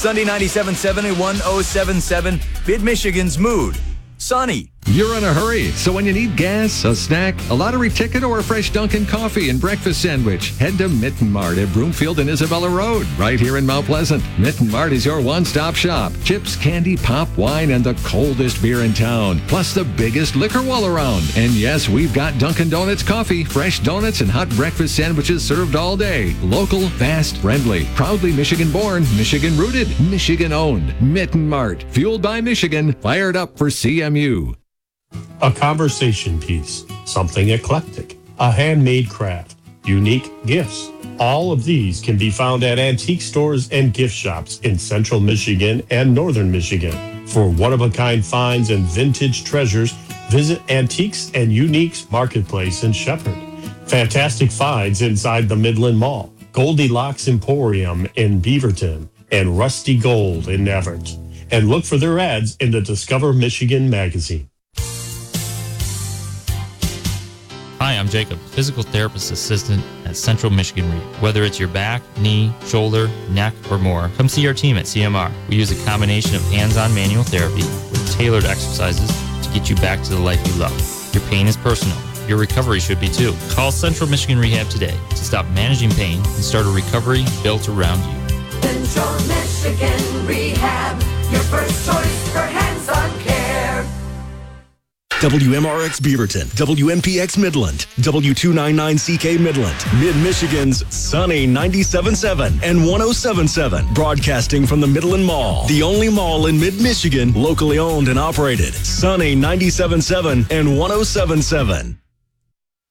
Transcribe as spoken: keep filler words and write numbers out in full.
Sunday ninety-seven point seven and one oh seven point seven, Mid-Michigan's mood. Sunny. You're in a hurry, so when you need gas, a snack, a lottery ticket, or a fresh Dunkin' coffee and breakfast sandwich, head to Mitten Mart at Broomfield and Isabella Road, right here in Mount Pleasant. Mitten Mart is your one-stop shop. Chips, candy, pop, wine, and the coldest beer in town, plus the biggest liquor wall around. And yes, we've got Dunkin' Donuts coffee, fresh donuts, and hot breakfast sandwiches served all day. Local, fast, friendly. Proudly Michigan-born, Michigan-rooted, Michigan-owned. Mitten Mart, fueled by Michigan, fired up for C M U. A conversation piece, something eclectic, a handmade craft, unique gifts. All of these can be found at antique stores and gift shops in central Michigan and northern Michigan. For one-of-a-kind finds and vintage treasures, visit Antiques and Uniques Marketplace in Shepherd. Fantastic finds inside the Midland Mall, Goldilocks Emporium in Beaverton, and Rusty Gold in Everett. And look for their ads in the Discover Michigan magazine. Hi, I'm Jacob, physical therapist assistant at Central Michigan Re. Whether it's your back, knee, shoulder, neck, or more, come see our team at C M R. We use a combination of hands-on manual therapy with tailored exercises to get you back to the life you love. Your pain is personal. Your recovery should be too. Call Central Michigan Rehab today to stop managing pain and start a recovery built around you. Central Michigan Rehab, your first choice for hands-on care. W M R X Beaverton, W M P X Midland, W two ninety-nine C K Midland, Mid-Michigan's Sunny ninety-seven point seven and one oh seven point seven, broadcasting from the Midland Mall, the only mall in Mid-Michigan, locally owned and operated. Sunny ninety-seven point seven and one oh seven point seven.